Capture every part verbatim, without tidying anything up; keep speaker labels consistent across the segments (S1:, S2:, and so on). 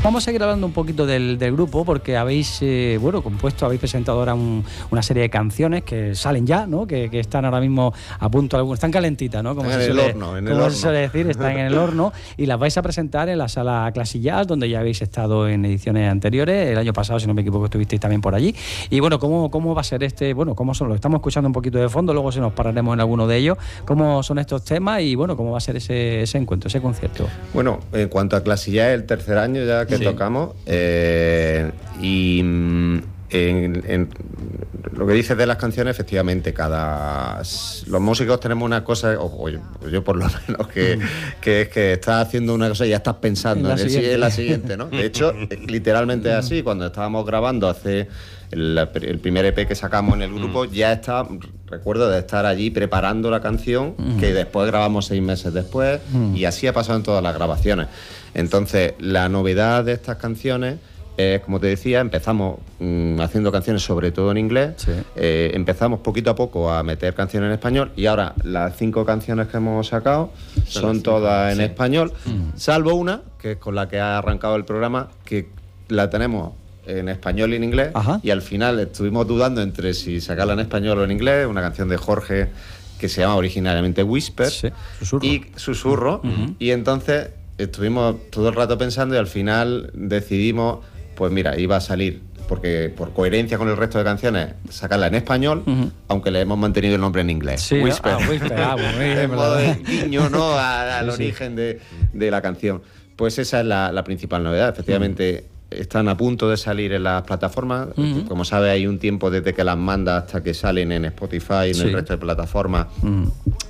S1: Vamos a seguir hablando un poquito del, del grupo, porque habéis, eh, bueno, compuesto, habéis presentado ahora un, una serie de canciones que salen ya, ¿no? Que, que están ahora mismo a punto, están calentitas, ¿no? Como
S2: están
S1: se
S2: en
S1: suele,
S2: el horno, en
S1: como
S2: el horno.
S1: se suele decir, están en el horno, y las vais a presentar en la sala Classic Jazz, donde ya habéis estado en ediciones anteriores. El año pasado, si no me equivoco, estuvisteis también por allí. Y bueno, ¿cómo, cómo va a ser este? Bueno, ¿cómo son? Lo estamos escuchando un poquito de fondo, luego se nos pararemos en alguno de ellos. ¿Cómo son estos temas y bueno, cómo va a ser ese, ese encuentro, ese concierto?
S2: Bueno, en cuanto a Classic Jazz, el tercer año ya que sí. tocamos. Eh, y en, en lo que dices de las canciones, efectivamente, cada los músicos tenemos una cosa, o, o yo, yo por lo menos, que, que es que estás haciendo una cosa y ya estás pensando en, en, el, en la siguiente, ¿no? De hecho, literalmente es así. Cuando estábamos grabando hace el, el primer E P que sacamos en el grupo, ya está, recuerdo de estar allí preparando la canción, que después grabamos seis meses después, y así ha pasado en todas las grabaciones. Entonces, la novedad de estas canciones es, como te decía, empezamos mmm, haciendo canciones sobre todo en inglés, sí. eh, empezamos poquito a poco a meter canciones en español, y ahora las cinco canciones que hemos sacado son, son todas en sí. español, mm. salvo una, que es con la que ha arrancado el programa, que la tenemos en español y en inglés. Ajá. Y al final estuvimos dudando entre si sacarla en español o en inglés, una canción de Jorge que se llama originariamente Whisper, sí. Susurro. y Susurro, uh-huh. y entonces estuvimos todo el rato pensando y al final decidimos, pues mira, iba a salir, porque por coherencia con el resto de canciones, sacarla en español, uh-huh. aunque le hemos mantenido el nombre en inglés.
S1: Sí,
S2: Whisper.
S1: Ah, Whisper, ah, bueno, muy bien,
S2: en modo de guiño, ¿no? A, al sí, origen sí. De, de la canción. Pues esa es la, la principal novedad. Efectivamente, uh-huh. están a punto de salir en las plataformas. Uh-huh. Como sabes, hay un tiempo desde que las mandas hasta que salen en Spotify y en sí. el resto de plataformas. Uh-huh.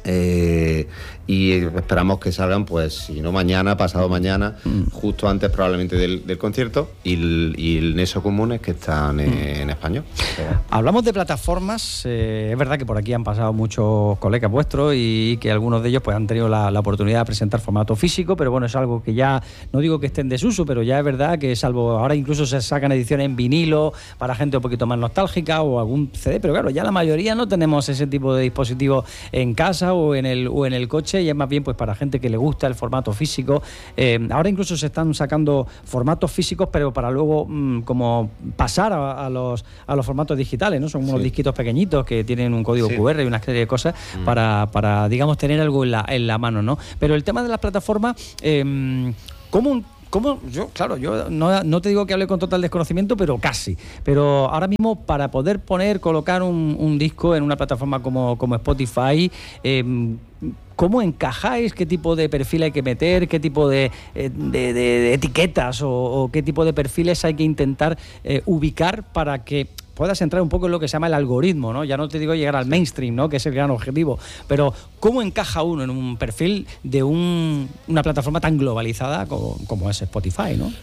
S2: Eh, y esperamos que salgan, pues, si no mañana, pasado mañana, uh-huh. justo antes probablemente del, del concierto. Y el, y el nexo común es que están en, uh-huh. en español.
S1: Hablamos de plataformas. Eh, es verdad que por aquí han pasado muchos colegas vuestros y que algunos de ellos pues han tenido la, la oportunidad de presentar formato físico, pero bueno, es algo que ya, no digo que esté en desuso, pero ya es verdad que salvo ahora incluso se sacan ediciones en vinilo para gente un poquito más nostálgica o algún C D, pero claro, ya la mayoría no tenemos ese tipo de dispositivos en casa o en el o en el coche, y es más bien pues para gente que le gusta el formato físico. Eh, ahora incluso se están sacando formatos físicos, pero para luego mmm, como pasar a, a los a los formatos digitales, ¿no? Son unos sí. disquitos pequeñitos que tienen un código sí. cu erre y una serie de cosas mm. para, para, digamos, tener algo en la, en la mano, ¿no? Pero el tema de las plataformas, eh, ¿cómo ¿Cómo? Yo, claro, yo no, no te digo que hable con total desconocimiento, pero casi. Pero ahora mismo, para poder poner, colocar un, un disco en una plataforma como, como Spotify, eh, ¿cómo encajáis? ¿Qué tipo de perfil hay que meter? ¿Qué tipo de, de, de, de etiquetas o, o qué tipo de perfiles hay que intentar eh, ubicar para que puedas entrar un poco en lo que se llama el algoritmo, ¿no? Ya no te digo llegar al mainstream, ¿no? Que es el gran objetivo, pero ¿cómo encaja uno en un perfil de un, una plataforma tan globalizada como, como es Spotify, ¿no?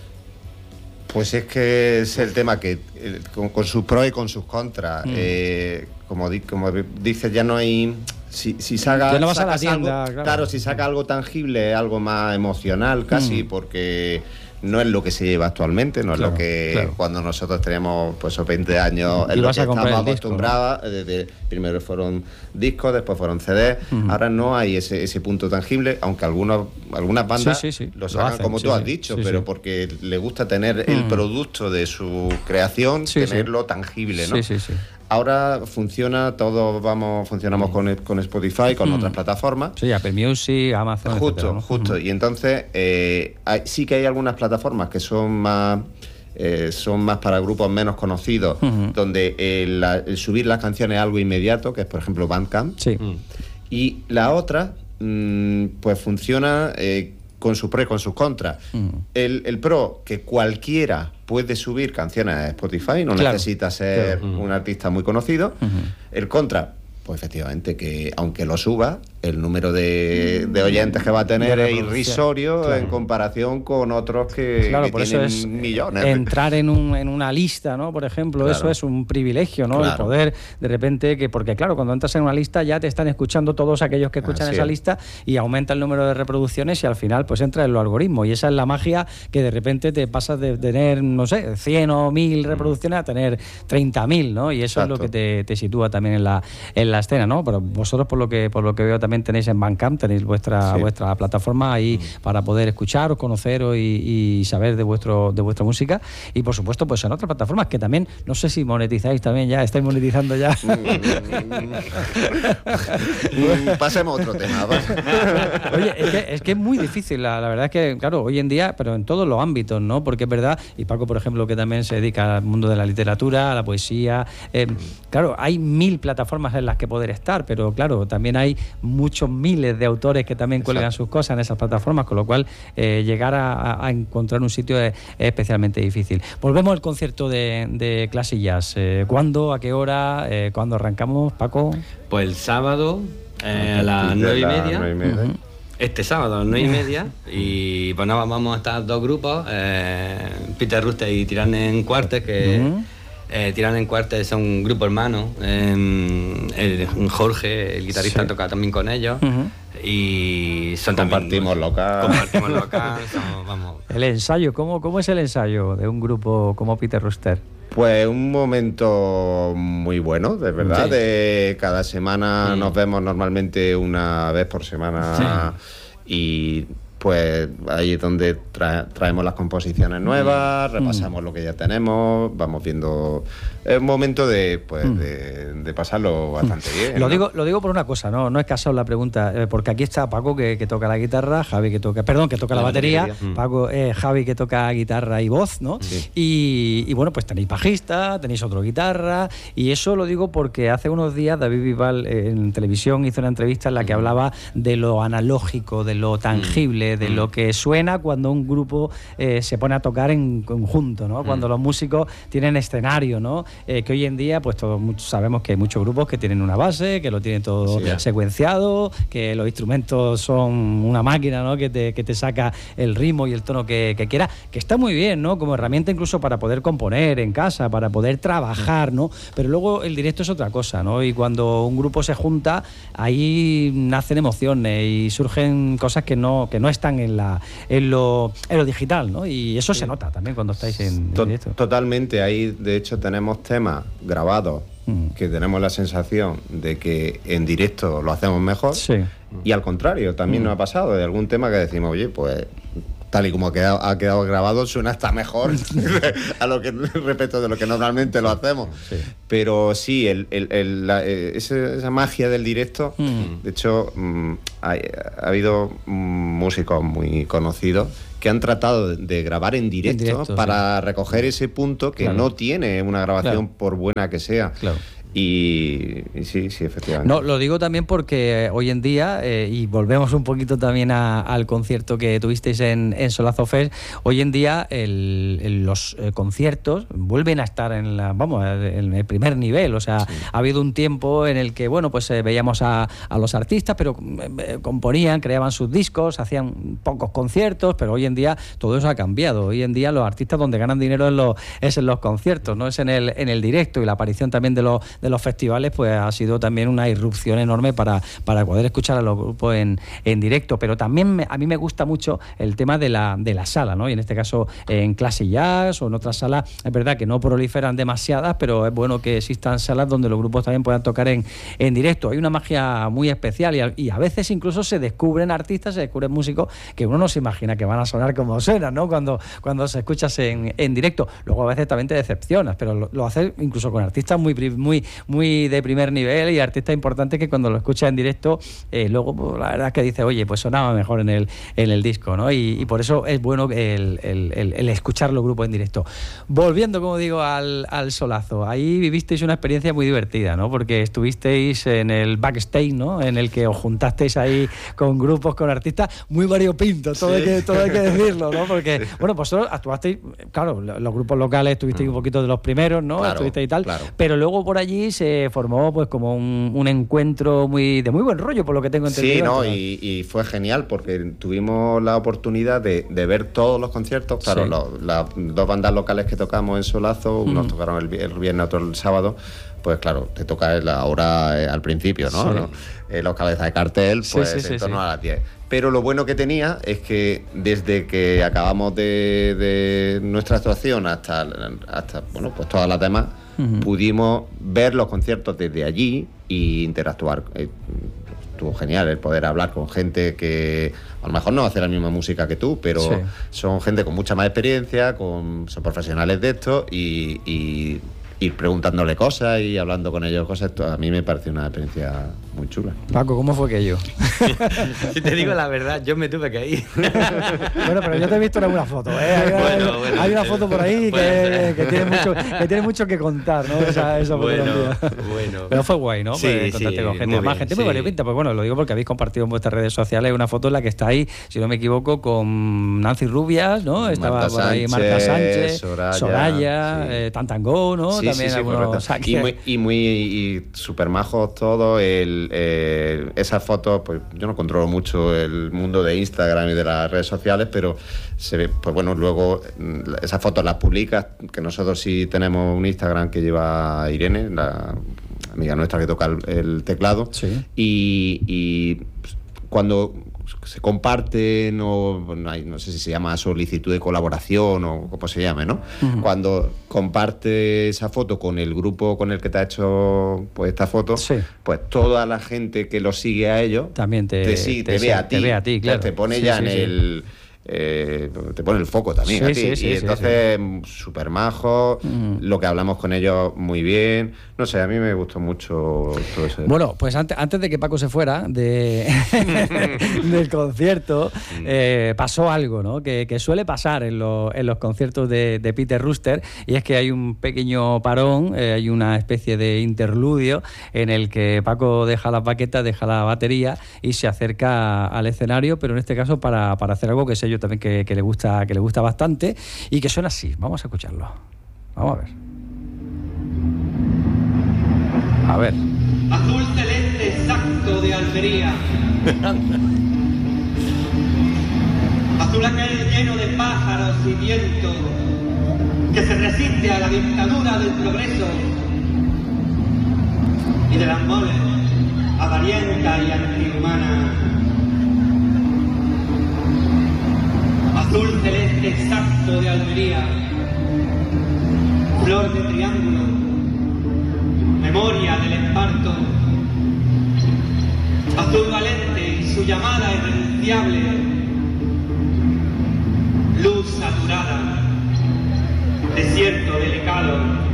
S2: Pues es que es el tema que eh, con, con sus pros y con sus contras, mm. eh, como, di, como dices, ya no hay... Si, si saca,
S1: ya no vas a la tienda,
S2: algo,
S1: claro.
S2: claro, si saca algo tangible, algo más emocional casi, mm. porque no es lo que se lleva actualmente, no es claro, lo que claro. cuando nosotros teníamos pues veinte años, es lo que estábamos acostumbrados, ¿no? Desde, primero fueron discos, después fueron C D, uh-huh. ahora no hay ese, ese punto tangible, aunque algunos, algunas bandas
S1: sí, sí, sí.
S2: lo sacan, lo hacen, como sí, tú has dicho, sí, pero sí. porque le gusta tener uh-huh. el producto de su creación, sí, tenerlo sí. tangible, ¿no?
S1: Sí, sí, sí.
S2: Ahora funciona, todos vamos, funcionamos mm. con, con Spotify, con mm. otras plataformas.
S1: Sí, Apple Music, Amazon,
S2: Justo,
S1: etcétera, ¿no?
S2: justo. Mm. Y entonces eh, hay, sí que hay algunas plataformas que son más eh, son más para grupos menos conocidos, mm-hmm. donde el, el subir las canciones es algo inmediato, que es por ejemplo Bandcamp.
S1: Sí. Mm.
S2: Y la otra, mmm, pues funciona eh, con sus pros y con sus contras. Mm. El, el pro, que cualquiera puede subir canciones a Spotify, no claro, necesita ser claro. un artista muy conocido. Uh-huh. El contra, pues efectivamente, que aunque lo suba, el número de, de oyentes que va a tener es irrisorio claro. en comparación con otros que,
S1: claro,
S2: que
S1: por
S2: tienen
S1: eso es
S2: millones.
S1: Entrar en, un, en una lista, ¿no? Por ejemplo, claro. eso es un privilegio, ¿no? Claro. El poder, de repente, que porque claro, cuando entras en una lista ya te están escuchando todos aquellos que escuchan Así esa es. lista y aumenta el número de reproducciones y al final pues entra en los algoritmos, y esa es la magia, que de repente te pasas de tener, no sé, cien o mil reproducciones a tener treinta mil, ¿no? Y eso Exacto. es lo que te, te sitúa también en la, en la escena, ¿no? Pero vosotros, por lo que, por lo que veo también también tenéis en Bandcamp, tenéis vuestra sí. vuestra plataforma ahí mm. para poder escucharos, conoceros y, y saber de vuestro de vuestra música. Y por supuesto, pues en otras plataformas que también, no sé si monetizáis también ya, estáis monetizando ya.
S2: Pasemos a otro tema.
S1: Oye, es que, es que es muy difícil, la, la verdad es que, claro, hoy en día, pero en todos los ámbitos, ¿no? Porque es verdad, y Paco, por ejemplo, que también se dedica al mundo de la literatura, a la poesía, eh, claro, hay mil plataformas en las que poder estar, pero claro, también hay muchos miles de autores que también cuelgan Exacto. sus cosas en esas plataformas, con lo cual eh, llegar a, a encontrar un sitio es, es especialmente difícil. Volvemos al concierto de, de Classic Jazz. Eh, ¿Cuándo? ¿A qué hora? Eh, ¿Cuándo arrancamos, Paco?
S3: Pues el sábado eh, a las nueve y media. Uh-huh. Este sábado a las nueve y media. Y pues nada, vamos a estar dos grupos, eh, Peter Ruster y Tyranny Quartet, que uh-huh. eh, Tyranny Quartet son un grupo hermano. Eh, el, Jorge, el guitarrista, sí. toca también con ellos. Uh-huh. Y son
S2: compartimos
S3: también,
S2: local.
S3: Compartimos local. Somos, vamos.
S1: El ensayo, ¿cómo, ¿cómo es el ensayo de un grupo como Peter Ruster?
S2: Pues un momento muy bueno, de verdad. Sí. De cada semana sí. nos vemos normalmente una vez por semana sí. y pues ahí es donde tra- traemos las composiciones nuevas, mm. repasamos mm. lo que ya tenemos, vamos viendo. Es un momento de pues mm. de, de pasarlo bastante bien.
S1: Lo
S2: ¿no?
S1: digo lo digo por una cosa, no no es casado la pregunta, eh, porque aquí está Paco que, que toca la guitarra, Javi que toca, perdón, que toca la, la batería, batería. Paco, eh, Javi que toca guitarra y voz, ¿no? Sí. Y, y bueno, pues tenéis bajista, tenéis otro guitarra, y eso lo digo porque hace unos días David Bisbal eh, en televisión hizo una entrevista en la que hablaba de lo analógico, de lo tangible, de lo que suena cuando un grupo eh, se pone a tocar en conjunto, ¿no? Cuando mm. los músicos tienen escenario, ¿no? Eh, que hoy en día, pues todos sabemos que hay muchos grupos que tienen una base, que lo tienen todo sí, secuenciado, que los instrumentos son una máquina, ¿no? Que te, que te saca el ritmo y el tono que, que quiera, que está muy bien, ¿no? Como herramienta incluso para poder componer en casa, para poder trabajar, ¿no? Pero luego el directo es otra cosa, ¿no? Y cuando un grupo se junta, ahí nacen emociones y surgen cosas que no, que no están en la en lo, en lo digital, ¿no? Y eso sí. se nota también cuando estáis en,
S2: to-
S1: en directo.
S2: Totalmente, ahí de hecho tenemos temas grabados mm. que tenemos la sensación de que en directo lo hacemos mejor
S1: sí.
S2: y al contrario, también mm. nos ha pasado de algún tema que decimos, oye, pues tal y como ha quedado, ha quedado grabado, suena hasta mejor a lo que respecto de lo que normalmente lo hacemos. Sí. Pero sí, el, el, el, la, ese, esa magia del directo, mm. de hecho, mm, ha, ha habido músicos muy conocidos que han tratado de, de grabar en directo, en directo para sí. recoger ese punto que claro. no tiene una grabación claro. por buena que sea. Claro. Y, y sí, sí, efectivamente.
S1: No, lo digo también porque eh, hoy en día, eh, y volvemos un poquito también a, al concierto que tuvisteis en, en Solazo Fest, hoy en día el, el, los eh, conciertos vuelven a estar en la, vamos, en el primer nivel. O sea, sí. ha habido un tiempo en el que, bueno, pues eh, veíamos a, a los artistas, pero eh, componían, creaban sus discos, hacían pocos conciertos, pero hoy en día todo eso ha cambiado. Hoy en día los artistas donde ganan dinero es, lo, es en los conciertos, no es en el, en el directo, y la aparición también de los de los festivales pues ha sido también una irrupción enorme para, para poder escuchar a los grupos en, en directo. Pero también me, a mí me gusta mucho el tema de la, de la sala, ¿no? Y en este caso en Classic Jazz o en otras salas, es verdad que no proliferan demasiadas, pero es bueno que existan salas donde los grupos también puedan tocar en, en directo. Hay una magia muy especial y a, y a veces incluso se descubren artistas, se descubren músicos que uno no se imagina que van a sonar como suenan, ¿no? Cuando, cuando se escuchas en, en directo. Luego a veces también te decepcionas, pero lo, lo haces incluso con artistas muy, muy muy de primer nivel y artistas importantes que cuando lo escuchas en directo eh, luego pues, la verdad es que dices, oye, pues sonaba mejor en el en el disco, ¿no? Y, y por eso es bueno el, el, el, el escuchar los grupos en directo. Volviendo, como digo, al, al Solazo, ahí vivisteis una experiencia muy divertida, ¿no? Porque estuvisteis en el backstage, ¿no? En el que os juntasteis ahí con grupos, con artistas muy variopintos, todo, sí. hay, que, todo hay que decirlo, ¿no? Porque, sí. bueno, vosotros actuasteis, claro, los grupos locales estuvisteis mm. un poquito de los primeros, ¿no? Claro, estuvisteis y tal, claro. pero luego por allí se formó pues como un, un encuentro muy de muy buen rollo, por lo que tengo entendido.
S2: Sí, no, y, y fue genial porque tuvimos la oportunidad de, de ver todos los conciertos. Claro, sí. los, las dos bandas locales que tocamos en Solazo, unos mm. tocaron el, el viernes, otro el sábado. Pues claro, te toca la hora eh, al principio, ¿no? Sí. ¿no? Eh, los cabezas de cartel, pues sí, sí, en torno sí, sí. a las diez. Pero lo bueno que tenía es que desde que acabamos de, de nuestra actuación hasta, hasta bueno, pues todas las demás, uh-huh. pudimos ver los conciertos desde allí e interactuar. Eh, estuvo genial el poder hablar con gente que a lo mejor no hace la misma música que tú, pero sí. son gente con mucha más experiencia, con, son profesionales de esto y, y ir preguntándole cosas y hablando con ellos cosas. A mí me pareció una experiencia muy chula.
S1: Paco, ¿cómo fue aquello?
S3: Si te digo la verdad, yo me tuve que ir.
S1: Bueno, pero yo te he visto en alguna foto, ¿eh? Hay, bueno, bueno, hay una foto por ahí que, que, tiene mucho, que tiene mucho que contar, ¿no? Esa, esa
S3: bueno, bueno.
S1: Pero fue guay, ¿no?
S3: Sí,
S1: pues,
S3: sí,
S1: contarte con gente. Además, gente
S3: sí.
S1: muy variopinta. Pues bueno, lo digo porque habéis compartido en vuestras redes sociales una foto en la que está ahí, si no me equivoco, con Nancy Rubias, ¿no? Estaba
S2: Marta
S1: por ahí
S2: Sánchez,
S1: Marta Sánchez,
S2: Soraya,
S1: Soraya
S2: sí.
S1: eh, Tantangó, ¿no?
S2: Sí,
S1: También
S2: sí, sí,
S1: algunos
S2: saques. Y muy, y muy y super majos todos. El, eh, esas fotos, pues yo no controlo mucho el mundo de Instagram y de las redes sociales, pero se ve, pues bueno, luego esas fotos las publicas, que nosotros sí tenemos un Instagram que lleva Irene, la amiga nuestra que toca el, el teclado,
S1: sí.
S2: y, y cuando se comparten o no, hay, no sé si se llama solicitud de colaboración o como se llame, ¿no? Uh-huh. Cuando comparte esa foto con el grupo con el que te ha hecho pues esta foto,
S1: sí.
S2: pues toda la gente que lo sigue a ellos
S1: también te,
S2: te, sí, te,
S1: te,
S2: ve, a ti,
S1: te ve a ti, claro.
S2: Te pone
S1: sí,
S2: ya
S1: sí,
S2: en
S1: sí.
S2: el Eh, te pone el foco también
S1: sí,
S2: a ti.
S1: Sí, sí,
S2: y
S1: sí,
S2: entonces
S1: sí.
S2: súper majo, mm. lo que hablamos con ellos muy bien, no sé, a mí me gustó mucho todo eso.
S1: Bueno, pues antes, antes de que Paco se fuera de del concierto, mm. eh, pasó algo, ¿no? Que, que suele pasar en, lo, en los conciertos de, de Peter Rooster, y es que hay un pequeño parón, eh, hay una especie de interludio en el que Paco deja las baquetas, deja la batería y se acerca al escenario, pero en este caso para, para hacer algo que sé yo también que, que le gusta que le gusta bastante y que suena así. Vamos a escucharlo. Vamos a ver. A ver.
S4: Azul celeste exacto de Almería. Azul aquel lleno de pájaros y viento que se resiste a la dictadura del progreso y de las moles avarienta y antihumana. Azul celeste exacto de Almería, flor de triángulo, memoria del esparto, azul valente y su llamada irrenunciable, luz saturada, desierto delicado,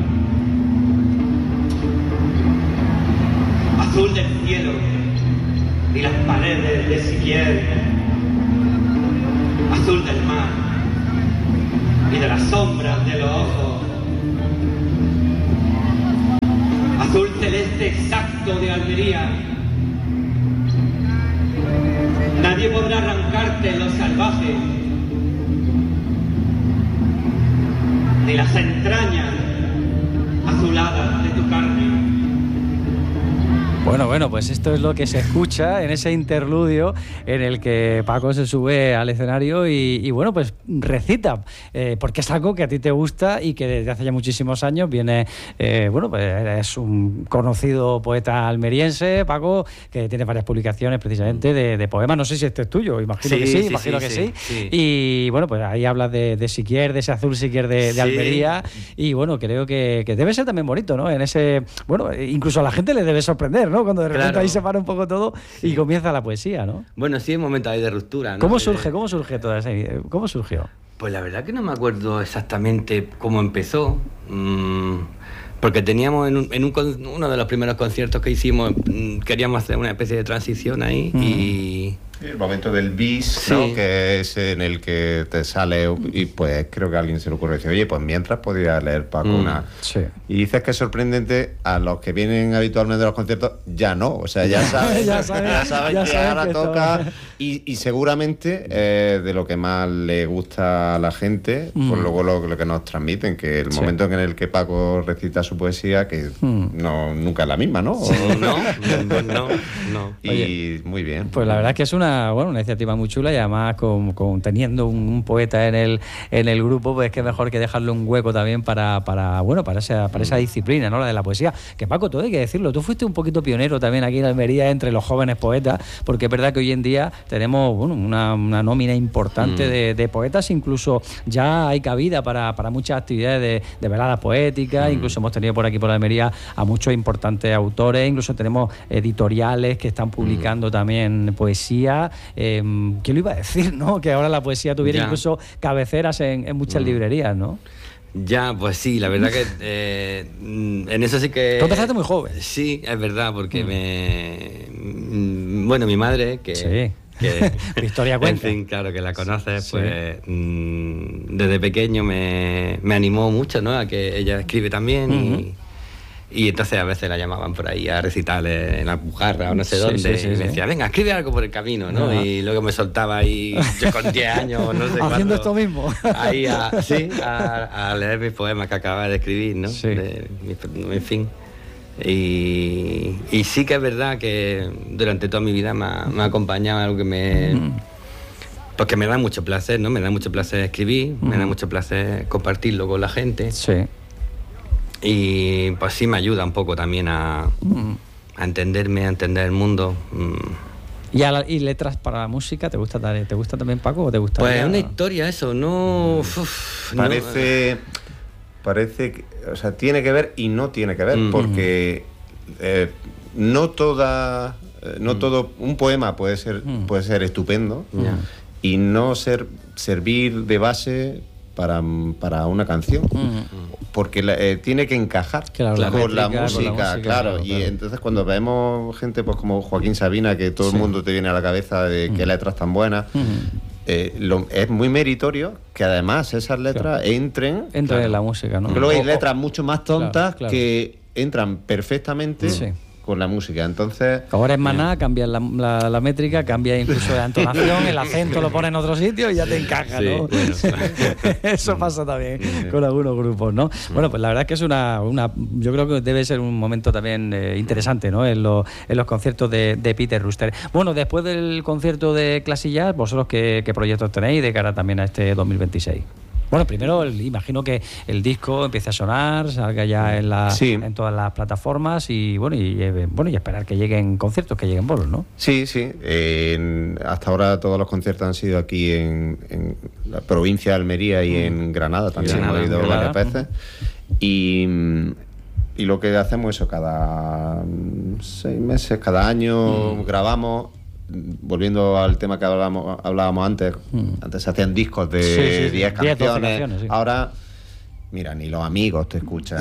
S4: azul del cielo y las paredes de Siquier, azul del mar y de las sombras de los ojos, azul celeste exacto de Almería. Nadie podrá arrancarte lo salvaje, ni las entrañas azuladas de tu carne.
S1: Bueno, bueno, pues esto es lo que se escucha en ese interludio en el que Paco se sube al escenario y, y bueno, pues recita, eh, porque es algo que a ti te gusta y que desde hace ya muchísimos años viene, eh, bueno, pues es un conocido poeta almeriense, Paco, que tiene varias publicaciones precisamente de, de poemas, no sé si este es tuyo, imagino
S3: sí,
S1: que sí,
S3: sí
S1: imagino
S3: sí,
S1: que
S3: sí,
S1: sí.
S3: sí,
S1: y bueno, pues ahí hablas de, de Siquier, de ese azul Siquier de, de
S3: sí.
S1: Almería, y bueno, creo que, que debe ser también bonito, ¿no? En ese, bueno, incluso a la gente le debe sorprender, ¿no? Cuando de repente claro. ahí se para un poco todo sí. y comienza la poesía, ¿no?
S3: Bueno, sí, hay momentos ahí de ruptura, ¿no?
S1: ¿Cómo surge? ¿Cómo surge toda esa idea? ¿Cómo surgió?
S3: Pues la verdad que no me acuerdo exactamente cómo empezó, mmm, porque teníamos en, un, en un, uno de los primeros conciertos que hicimos, mmm, queríamos hacer una especie de transición ahí mm. y...
S2: El momento del bis, sí. ¿no? Que es en el que te sale y pues creo que a alguien se le ocurre decir, oye, pues mientras podría leer Paco mm, una...
S1: Sí.
S2: Y dices que es sorprendente, a los que vienen habitualmente a los conciertos, ya no, o sea, ya saben,
S1: ya saben,
S2: ya saben
S1: ya
S2: que
S1: saben
S2: ahora
S1: que
S2: toca
S1: esto...
S2: y, y seguramente eh, de lo que más le gusta a la gente, mm. pues luego lo, lo que nos transmiten, que el sí. momento en el que Paco recita su poesía, que mm. no nunca es la misma, ¿no?
S3: Sí, no, no, no, no.
S2: Y Oye, muy bien.
S1: Pues la verdad es que es una bueno, una iniciativa muy chula y además con, con teniendo un, un poeta en el en el grupo, pues qué mejor que dejarle un hueco también para, para bueno, para esa, para esa disciplina, ¿no? La de la poesía. Que Paco, todo hay que decirlo, tú fuiste un poquito pionero también aquí en Almería entre los jóvenes poetas, porque es verdad que hoy en día tenemos bueno, una, una nómina importante mm. de, de poetas, incluso ya hay cabida para, para muchas actividades de, de veladas poéticas, mm. incluso hemos tenido por aquí por Almería a muchos importantes autores, incluso tenemos editoriales que están publicando mm. también poesía. Eh, ¿Qué lo iba a decir, no? Que ahora la poesía tuviera ya. incluso cabeceras en, en muchas mm. librerías, ¿no?
S3: Ya, pues sí, la verdad que eh, en eso sí que...
S1: Tú empezaste muy joven.
S3: Sí, es verdad, porque mm. me... Bueno, mi madre, que...
S1: Sí. Que, Victoria Cuenca.
S3: En fin, claro, que la conoces, sí. pues mmm, desde pequeño me, me animó mucho, ¿no? A que ella escribe también uh-huh. y... Y entonces a veces la llamaban por ahí a recitales en Alpujarra o no sé sí, dónde. Sí, sí, y me decía, venga, escribe algo por el camino, ¿no? Uh-huh. Y luego me soltaba ahí, yo con diez años, no sé cuándo.
S1: Haciendo esto mismo.
S3: Ahí, a, sí, a, a leer mis poemas que acababa de escribir, ¿no?
S1: Sí.
S3: De, en fin. Y, y sí que es verdad que durante toda mi vida me ha, me ha acompañado algo que me... Mm. Pues que me da mucho placer, ¿no? Me da mucho placer escribir, mm. me da mucho placer compartirlo con la gente.
S1: Sí.
S3: Y pues sí me ayuda un poco también a, mm. a entenderme, a entender el mundo.
S1: ¿Y, a la, ¿Y letras para la música? ¿Te gusta, te gusta también, Paco? ¿O te gusta?
S3: Pues es una historia eso, no... Uf,
S2: parece... No. Parece que... O sea, tiene que ver y no tiene que ver, mm. porque eh, no toda... Eh, no mm. todo... Un poema puede ser, mm. puede ser estupendo
S3: yeah.
S2: y no ser servir de base para, para una canción. Mm. Porque la, eh, tiene que encajar
S1: claro, la
S2: con,
S1: métrica,
S2: la música,
S1: con la música,
S2: claro,
S1: claro,
S2: y
S1: claro.
S2: entonces cuando vemos gente pues como Joaquín Sabina, que todo sí. el mundo te viene a la cabeza de qué mm. letras tan buenas, mm. eh, lo, es muy meritorio que además esas letras claro. entren...
S1: Entren claro. en la música, ¿no?
S2: Pero luego hay letras mucho más tontas
S1: claro, claro.
S2: que entran perfectamente... Sí. con la música, entonces...
S1: Ahora es maná, cambias la, la, la métrica, cambias incluso la entonación, el acento lo pones en otro sitio y ya te encaja,
S3: sí,
S1: ¿no?
S3: Bueno.
S1: Eso pasa también con algunos grupos, ¿no? Bueno, pues la verdad es que es una... una yo creo que debe ser un momento también eh, interesante, ¿no? En, lo, en los conciertos de, de Peter Rooster. Bueno, después del concierto de Classic Jazz, ¿vosotros qué, qué proyectos tenéis de cara también a este dos mil veintiséis? Bueno, primero el, imagino que el disco empiece a sonar, salga ya en, la,
S2: sí.
S1: en todas las plataformas y bueno y eh, bueno y esperar que lleguen conciertos, que lleguen bolos, ¿no?
S2: Sí, sí. Eh, hasta ahora todos los conciertos han sido aquí en, en la provincia de Almería y mm. en Granada también. Granada, hemos ido Granada. varias veces. Mm. Y, y lo que hacemos es eso, cada seis meses, cada año mm. grabamos. Volviendo al tema que hablábamos, hablábamos antes, mm. antes se hacían discos de diez sí, sí, sí. canciones, canciones sí. ahora, mira, ni los amigos te escuchan,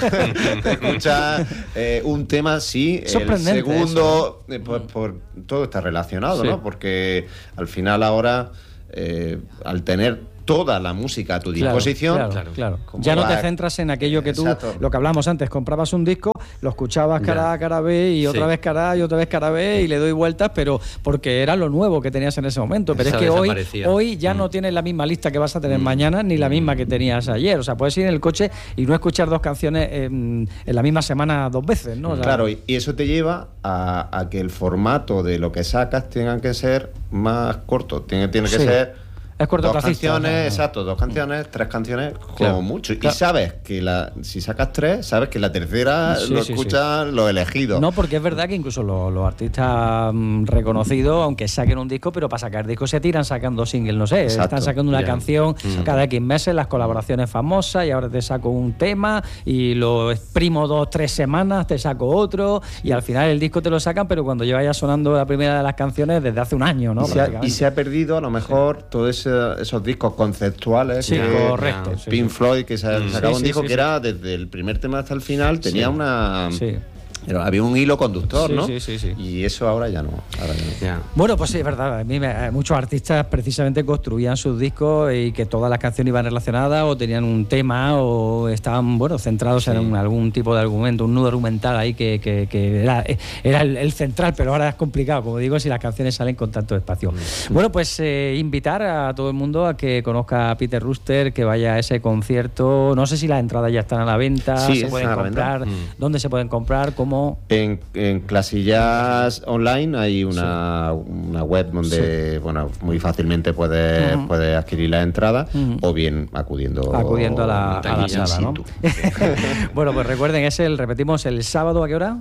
S2: te escuchan eh, un tema, sí, el segundo, eh, por, por, todo está relacionado, sí. ¿no? Porque al final ahora, eh, al tener toda la música a tu disposición.
S1: Claro, claro, claro. Ya no te centras en aquello que tú, Exacto. lo que hablamos antes, comprabas un disco, lo escuchabas cara A, cara B y otra sí. vez cara A y otra vez cara B y le doy vueltas, pero porque era lo nuevo que tenías en ese momento. Pero Eso es que hoy, hoy ya mm. no tienes la misma lista que vas a tener mm. mañana ni la misma que tenías ayer. O sea, puedes ir en el coche y no escuchar dos canciones en, en la misma semana dos veces, ¿no? O sea,
S2: claro, y eso te lleva a, a que el formato de lo que sacas tenga que ser más corto, tiene, tiene que sí. ser...
S1: Es corto
S2: dos canciones, ¿no? Exacto, dos canciones, tres canciones, como claro. mucho. Claro. Y sabes que la, si sacas tres, sabes que la tercera sí, lo sí, escuchan sí. los elegidos.
S1: No, porque es verdad que incluso los, los artistas mmm, reconocidos, aunque saquen un disco, pero para sacar discos se tiran sacando singles, no sé, Exacto. están sacando una yeah. canción mm. cada X meses, las colaboraciones famosas, y ahora te saco un tema y lo exprimo dos, tres semanas, te saco otro, y al final el disco te lo sacan, pero cuando lleva ya sonando la primera de las canciones desde hace un año, ¿no?
S2: Y, se ha, y se ha perdido a lo mejor sí. todo ese esos discos conceptuales
S1: sí,
S2: que,
S1: correcto,
S2: sí, Pink
S1: sí.
S2: Floyd que se
S1: sí,
S2: sacaba
S1: sí,
S2: un disco
S1: sí,
S2: que
S1: sí.
S2: era desde el primer tema hasta el final tenía
S1: sí.
S2: una
S1: sí.
S2: Pero había un hilo conductor,
S1: sí,
S2: ¿no?
S1: Sí, sí, sí.
S2: Y eso ahora ya no. Ahora ya no.
S1: Yeah. Bueno, pues sí, es verdad. A mí me, muchos artistas precisamente construían sus discos y que todas las canciones iban relacionadas o tenían un tema o estaban, bueno, centrados sí. en un, algún tipo de argumento, un nudo argumental ahí que, que, que era, era el, el central, pero ahora es complicado, como digo, si las canciones salen con tanto espacio. Mm. Bueno, pues eh, invitar a todo el mundo a que conozca a Peter Rooster, que vaya a ese concierto. No sé si las entradas ya están a la venta,
S2: sí,
S1: se pueden comprar, mm. ¿dónde se pueden comprar? ¿Cómo?
S2: En, en Classic Jazz Online hay una, sí. una web donde sí. bueno, muy fácilmente puedes, uh-huh. puedes adquirir la entrada uh-huh. o bien acudiendo
S1: acudiendo a la, a la sala, ¿no? Bueno, pues recuerden, es el, repetimos, el sábado, ¿a qué hora?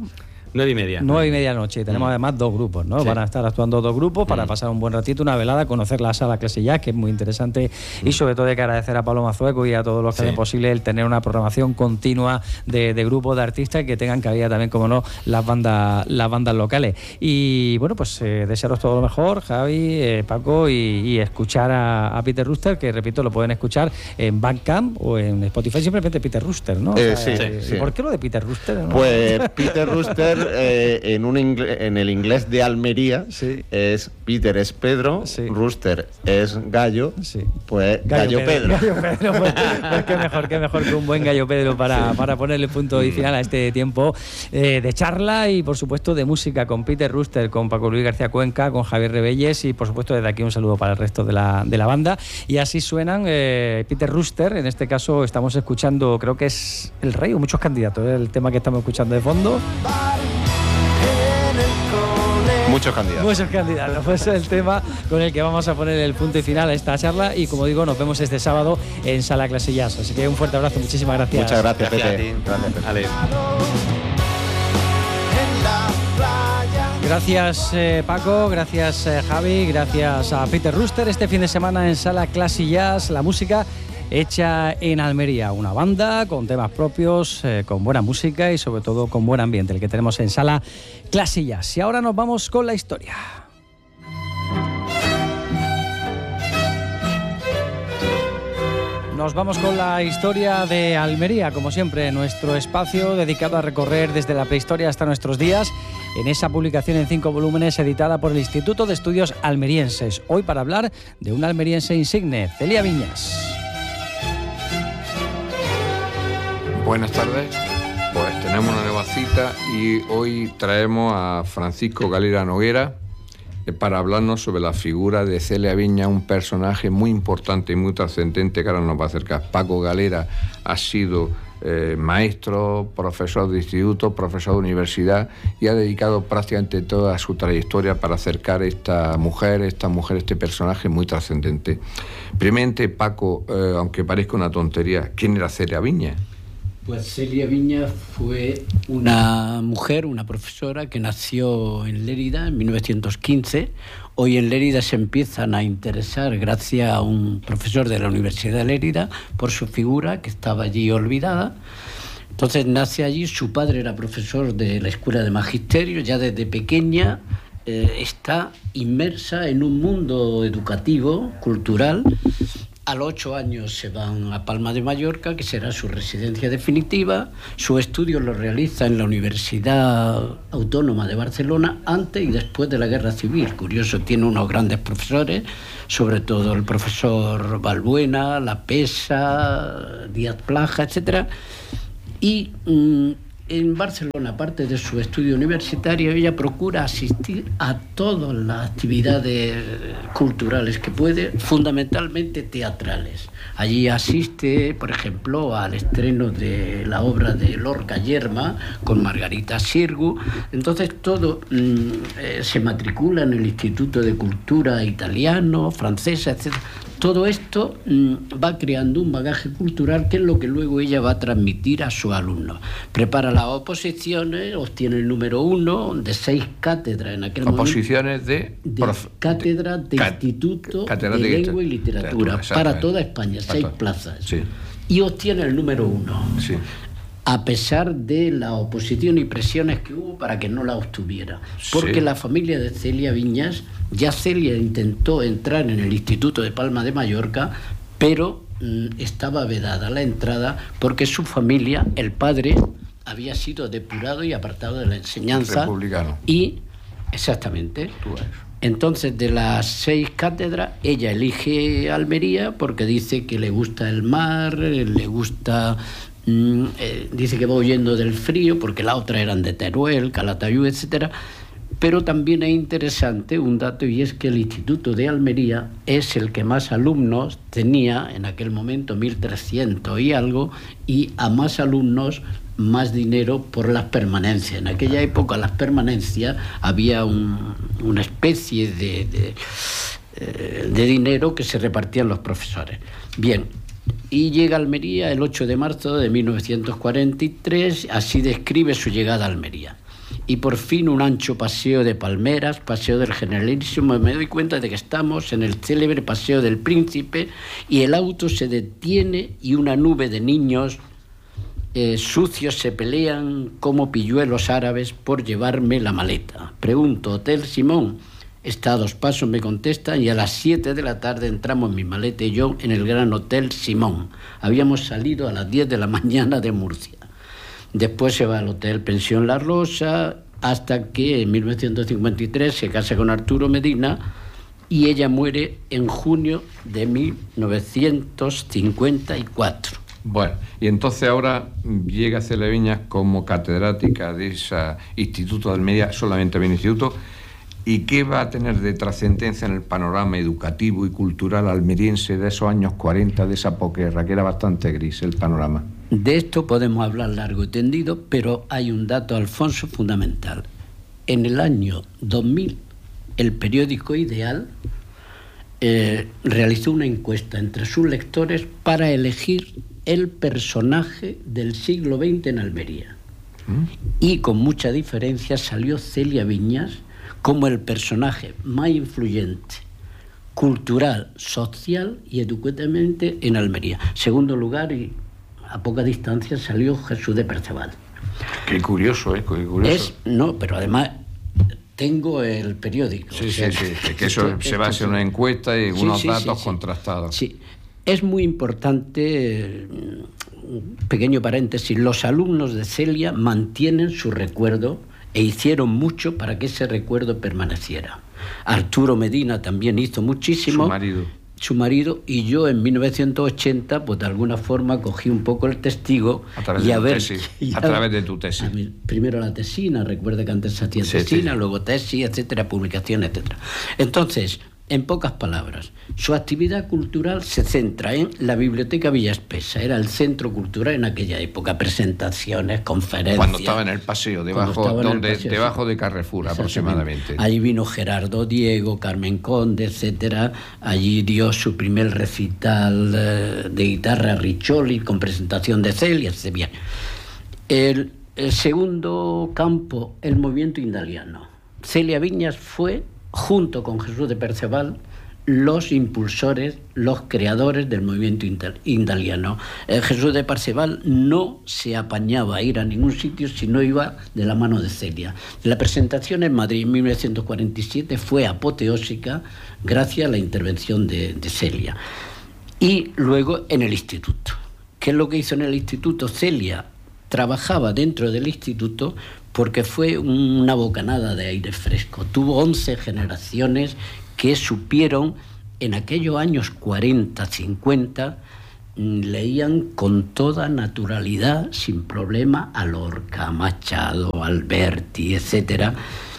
S3: Nueve y media.
S1: Nueve y media noche. Y tenemos mm. además dos grupos, ¿no? Sí. Van a estar actuando dos grupos para mm. pasar un buen ratito, una velada, conocer la sala Clase Jazz, que es muy interesante, mm. y sobre todo hay que agradecer a Pablo Mazueco y a todos los que sí. hacen posible el tener una programación continua de, de grupos de artistas que tengan cabida también, como no, las bandas, las bandas locales. Y bueno, pues eh, desearos todo lo mejor, Javi, eh, Paco, y, y escuchar a, a Peter Rooster, que repito, lo pueden escuchar en Bandcamp o en Spotify, simplemente Peter Rooster, ¿no?
S2: Eh,
S1: o sea,
S2: sí,
S1: eh,
S2: sí.
S1: ¿Por qué lo de Peter Rooster? ¿No?
S2: Pues Peter Rooster eh, en, un ingle- en el inglés de Almería sí. es Peter es Pedro, sí. Rooster es gallo, sí. pues Gallo, gallo Pedro.
S1: Pedro. Gallo Pedro, pues, pues qué mejor, qué mejor que un buen Gallo Pedro para, sí. para ponerle punto y final a este tiempo eh, de charla y por supuesto de música con Peter Rooster, con Paco Luis García Cuenca, con Javier Rebelles y por supuesto desde aquí un saludo para el resto de la, de la banda. Y así suenan eh, Peter Rooster, en este caso estamos escuchando, creo que es El Rey o Muchos Candidatos, ¿eh? El tema que estamos escuchando de fondo.
S2: Muchos candidatos.
S1: Muchos candidatos. Pues es el tema con el que vamos a poner el punto y final a esta charla y como digo, nos vemos este sábado en Sala Clase Jazz. Así que un fuerte abrazo, muchísimas gracias.
S2: Muchas gracias,
S3: gracias
S2: Pepe. Gracias, Pepe.
S3: Ale.
S1: Gracias eh, Paco, gracias eh, Javi, gracias a Peter Rooster. Este fin de semana en Sala Clase Jazz, la música hecha en Almería, una banda con temas propios, eh, con buena música y sobre todo con buen ambiente, el que tenemos en Sala Clase Jazz. Y ahora nos vamos con la historia. Nos vamos con la historia de Almería, como siempre, nuestro espacio dedicado a recorrer desde la prehistoria hasta nuestros días, en esa publicación en cinco volúmenes editada por el Instituto de Estudios Almerienses. Hoy para hablar de un almeriense insigne, Celia Viñas.
S5: Buenas tardes, pues tenemos una nueva cita y hoy traemos a Francisco Galera Noguera para hablarnos sobre la figura de Celia Viñas, un personaje muy importante y muy trascendente que ahora nos va a acercar. Paco Galera ha sido eh, maestro, profesor de instituto, profesor de universidad y ha dedicado prácticamente toda su trayectoria para acercar a esta mujer, esta mujer, este personaje muy trascendente. Primeramente, Paco, eh, aunque parezca una tontería, ¿quién era Celia Viñas?
S6: Pues Celia Viñas fue una mujer, una profesora que nació en Lérida en mil novecientos quince. Hoy en Lérida se empiezan a interesar, gracias a un profesor de la Universidad de Lérida, por su figura que estaba allí olvidada. Entonces nace allí, su padre era profesor de la Escuela de Magisterio, ya desde pequeña eh, está inmersa en un mundo educativo, cultural. A los ocho años se van a Palma de Mallorca, que será su residencia definitiva. Sus estudios los realiza en la Universidad Autónoma de Barcelona antes y después de la Guerra Civil. Curioso, tiene unos grandes profesores, sobre todo el profesor Balbuena, La Pesa, Díaz Plaja, etcétera. Y mmm, en Barcelona, aparte de su estudio universitario, ella procura asistir a todas las actividades culturales que puede, fundamentalmente teatrales. Allí asiste, por ejemplo, al estreno de la obra de Lorca Yerma con Margarita Sirgu. Entonces todo mmm, eh, se matricula en el Instituto de Cultura Italiano, Francesa, etcétera. Todo esto mmm, va creando un bagaje cultural que es lo que luego ella va a transmitir a sus alumnos. Prepara las oposiciones, obtiene el número uno de seis cátedras en aquel momento.
S5: Oposiciones de...
S6: de prof... Cátedra de Cat... Instituto Cátedra de, de Lengua y Literatura, para toda España, seis todo. plazas. Sí. Y obtiene el número uno. Sí. A pesar de la oposición y presiones que hubo para que no la obtuviera. Porque sí. la familia de Celia Viñas, ya Celia intentó entrar en el Instituto de Palma de Mallorca, pero mm, estaba vedada la entrada porque su familia, el padre, había sido depurado y apartado de la enseñanza.
S5: Republicano.
S6: Y, exactamente. Entonces, de las seis cátedras, ella elige Almería porque dice que le gusta el mar, le gusta... Mm, eh, dice que va huyendo del frío porque las otras eran de Teruel, Calatayud, etcétera. Pero también es interesante un dato, y es que el Instituto de Almería es el que más alumnos tenía en aquel momento, mil trescientos y algo, y a más alumnos más dinero por las permanencias. En aquella época las permanencias había un, una especie de, de, eh, de dinero que se repartían los profesores. Bien. Y llega a Almería el ocho de marzo de mil novecientos cuarenta y tres, así describe su llegada a Almería. y por fin un ancho paseo de palmeras, paseo del Generalísimo, me doy cuenta de que estamos en el célebre Paseo del Príncipe y el auto se detiene y una nube de niños eh, sucios se pelean como pilluelos árabes por llevarme la maleta. Pregunto, ¿Hotel Simón? Está a dos pasos, me contestan, y a las siete de la tarde entramos mi maleta y yo en el Gran Hotel Simón. Habíamos salido a las diez de la mañana de Murcia. Después se va al Hotel Pensión La Rosa, hasta que en mil novecientos cincuenta y tres se casa con Arturo Medina y ella muere en junio de mil novecientos cincuenta y cuatro.
S5: Bueno, y entonces ahora llega Celia Viñas como catedrática de ese Instituto de Almería, solamente un instituto. ¿Y qué va a tener de trascendencia en el panorama educativo y cultural almeriense de esos años cuarenta, de esa posguerra, que era bastante gris el panorama?
S6: De esto podemos hablar largo y tendido, pero hay un dato, Alfonso, fundamental. En el año dos mil, el periódico Ideal eh, realizó una encuesta entre sus lectores para elegir el personaje del siglo veinte en Almería. ¿Mm? Y con mucha diferencia salió Celia Viñas como el personaje más influyente, cultural, social y educativamente en Almería. Segundo lugar, y a poca distancia, salió Jesús de Perceval.
S5: Qué curioso, ¿eh? Qué curioso.
S6: Es, no, pero además tengo el periódico.
S5: Sí, o sea, sí, sí, que eso esto, se basa en una encuesta y sí, unos sí, datos sí, contrastados.
S6: Sí, es muy importante, pequeño paréntesis, los alumnos de Celia mantienen su recuerdo e hicieron mucho para que ese recuerdo permaneciera. Arturo Medina también hizo muchísimo.
S5: Su marido.
S6: Su marido, y yo en mil novecientos ochenta, pues de alguna forma cogí un poco el testigo.
S5: A través,
S6: y
S5: de,
S6: a
S5: tu
S6: ver,
S5: tesis.
S6: Y
S5: a
S6: a,
S5: través de tu tesis.
S6: Mi, primero la tesina, recuerda que antes se hacía sí, tesina, sí. Luego tesis, etcétera, publicación, etcétera. Entonces, en pocas palabras, su actividad cultural se centra en la Biblioteca Villa Espesa, era el centro cultural en aquella época, presentaciones, conferencias.
S5: Cuando estaba en el paseo, debajo, donde, paseo, debajo sí. de Carrefour aproximadamente.
S6: Allí vino Gerardo Diego, Carmen Conde, etcétera. Allí dio su primer recital eh, de guitarra Riccioli con presentación de Celia, etcétera. El, el segundo campo, el movimiento indaliano. Celia Viñas fue, junto con Jesús de Perceval, los impulsores, los creadores del movimiento indaliano. Eh, Jesús de Perceval no se apañaba a ir a ningún sitio si no iba de la mano de Celia. La presentación en Madrid en mil novecientos cuarenta y siete fue apoteósica gracias a la intervención de, de Celia. Y luego en el instituto. ¿Qué es lo que hizo en el instituto? Celia trabajaba dentro del instituto porque fue una bocanada de aire fresco. Tuvo once generaciones que supieron, en aquellos años cuarenta, cincuenta, leían con toda naturalidad, sin problema, a Lorca, a Machado, a Alberti, etcétera.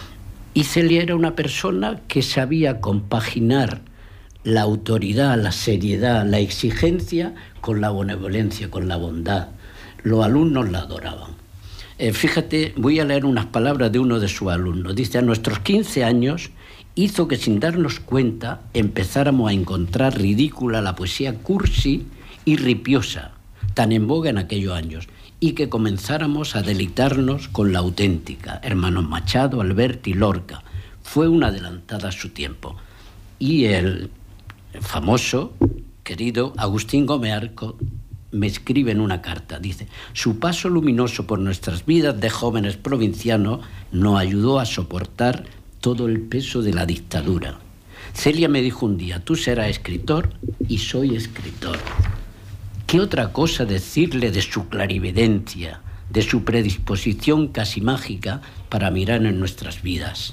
S6: Y Celia era una persona que sabía compaginar la autoridad, la seriedad, la exigencia con la benevolencia, con la bondad. Los alumnos la adoraban. Eh, fíjate, voy a leer unas palabras de uno de sus alumnos. Dice, a nuestros quince años hizo que sin darnos cuenta empezáramos a encontrar ridícula la poesía cursi y ripiosa, tan en boga en aquellos años, y que comenzáramos a deleitarnos con la auténtica. Hermanos Machado, Alberti, Lorca. Fue una adelantada a su tiempo. Y el famoso, querido Agustín Gómez Arco me escribe en una carta, dice, su paso luminoso por nuestras vidas de jóvenes provincianos nos ayudó a soportar todo el peso de la dictadura. Celia me dijo un día, tú serás escritor, y soy escritor. ¿Qué otra cosa decirle de su clarividencia, de su predisposición casi mágica para mirar en nuestras vidas?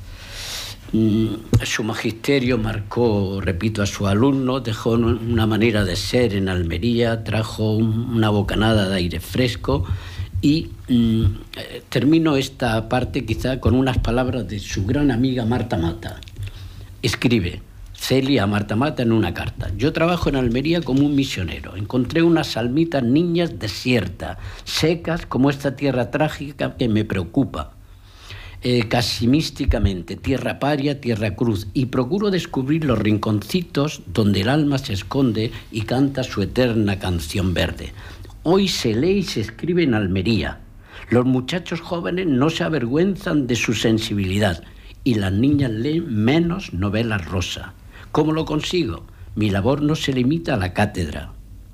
S6: Su magisterio marcó, repito, a su alumno, dejó una manera de ser en Almería, trajo una bocanada de aire fresco y mm, termino esta parte quizá con unas palabras de su gran amiga Marta Mata. Escribe Celia a Marta Mata en una carta. Yo trabajo en Almería como un misionero. Encontré unas almitas niñas desiertas, secas como esta tierra trágica que me preocupa. Eh, casi místicamente, tierra paria, tierra cruz, y procuro descubrir los rinconcitos donde el alma se esconde y canta su eterna canción verde. Hoy se lee y se escribe en Almería. Los muchachos jóvenes no se avergüenzan de su sensibilidad y las niñas leen menos novelas rosa. ¿Cómo lo consigo? Mi labor no se limita a la cátedra.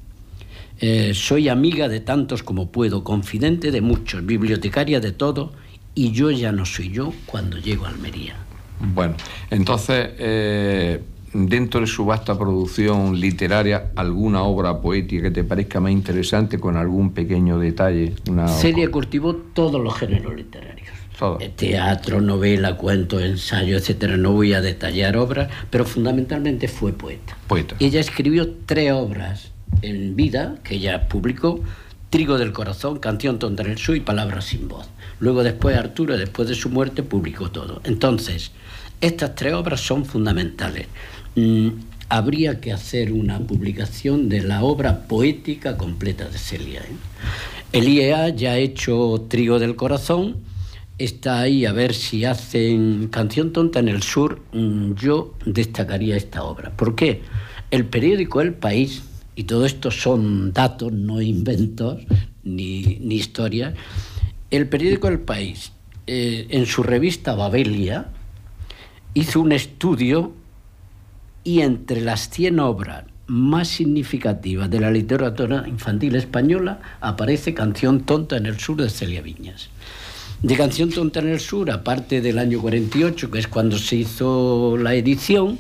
S6: Eh, soy amiga de tantos como puedo, confidente de muchos, bibliotecaria de todo, y yo ya no soy yo cuando llego a Almería.
S5: Bueno, entonces, eh, dentro de su vasta producción literaria, ¿alguna obra poética que te parezca más interesante con algún pequeño detalle? Una...
S6: Celia cultivó todos los géneros literarios.
S5: Todo.
S6: Teatro, novela, cuento, ensayo, etcétera. No voy a detallar obras, pero fundamentalmente fue poeta.
S5: Poeta.
S6: Ella escribió tres obras en vida, que ella publicó: Trigo del corazón, Canción tonta en el sur y Palabras sin voz. Luego después Arturo, después de su muerte, publicó todo. Entonces, estas tres obras son fundamentales. Mm, habría que hacer una publicación de la obra poética completa de Celia, ¿eh? El I E A ya ha hecho Trigo del corazón, está ahí a ver si hacen Canción tonta en el sur. Mm, yo destacaría esta obra. ¿Por qué? El periódico El País, y todo esto son datos, no inventos ni, ni historias. El periódico El País, eh, en su revista Babelia, hizo un estudio y entre las cien obras más significativas de la literatura infantil española aparece Canción tonta en el sur de Celia Viñas. De Canción tonta en el sur, aparte del año cuarenta y ocho, que es cuando se hizo la edición,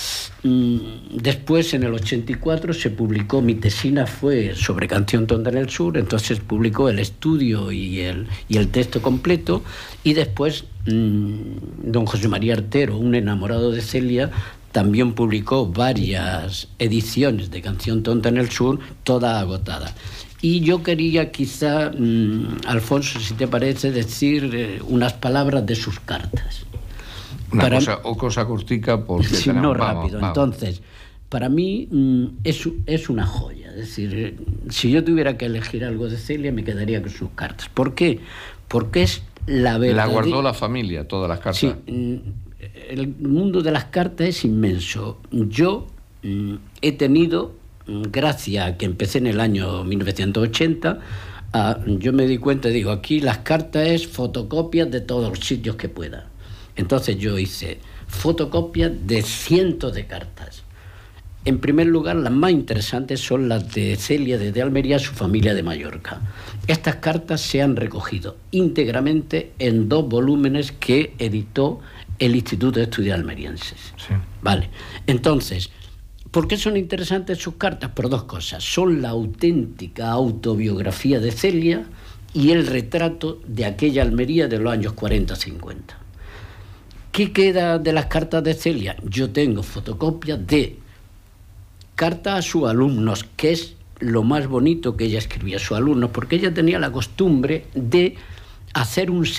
S6: después, en el ochenta y cuatro, se publicó, mi tesina fue sobre Canción tonta en el sur, entonces publicó el estudio y el, y el texto completo, y después mmm, don José María Artero, un enamorado de Celia, también publicó varias ediciones de Canción tonta en el sur, todas agotadas. Y yo quería quizá, mmm, Alfonso, si te parece, decir eh, unas palabras de sus cartas.
S5: Una
S6: para
S5: cosa, o cosa cortica porque
S6: sí,
S5: tenemos,
S6: no
S5: vamos,
S6: rápido.
S5: Vamos.
S6: Entonces, para mí mm, es, es una joya. Es decir, eh, si yo tuviera que elegir algo de Celia, me quedaría con sus cartas. ¿Por qué? Porque es la verdad.
S5: La guardó la familia, todas las cartas.
S6: Sí, mm, el mundo de las cartas es inmenso. Yo mm, he tenido, gracias a que empecé en el año mil novecientos ochenta, a, yo me di cuenta, digo, aquí las cartas es fotocopias de todos los sitios que pueda. Entonces yo hice fotocopias de cientos de cartas. En primer lugar, las más interesantes son las de Celia desde Almería a su familia de Mallorca. Estas cartas se han recogido íntegramente en dos volúmenes que editó el Instituto de Estudios Almerienses.
S5: Sí.
S6: Vale. Entonces, ¿por qué son interesantes sus cartas? Por dos cosas. Son la auténtica autobiografía de Celia y el retrato de aquella Almería de los años cuarenta cincuenta. ¿Qué queda de las cartas de Celia? Yo tengo fotocopias de cartas a sus alumnos, que es lo más bonito que ella escribía a sus alumnos, porque ella tenía la costumbre de hacer un